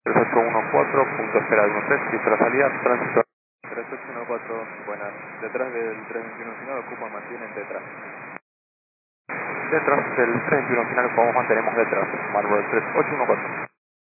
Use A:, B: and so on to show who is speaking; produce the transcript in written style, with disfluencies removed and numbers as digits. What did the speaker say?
A: 3814, punto espera 13, cifra salida, tránsito 3814, buenas, detrás del 321 final ocupa, mantienen detrás. Detrás del 321 final como mantenemos detrás, Marlboro 3814.